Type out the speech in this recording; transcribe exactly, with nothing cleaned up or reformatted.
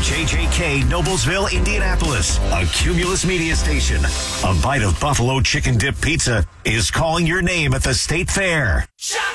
J J K, Noblesville, Indianapolis, a Cumulus media station. A bite of buffalo chicken dip pizza is calling your name at the State Fair. Shop